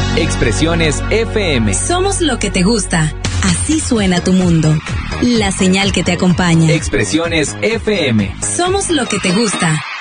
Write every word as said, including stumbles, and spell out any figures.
Expresiones F M. Somos lo que te gusta. Así suena tu mundo. La señal que te acompaña. Expresiones F M. Somos lo que te gusta.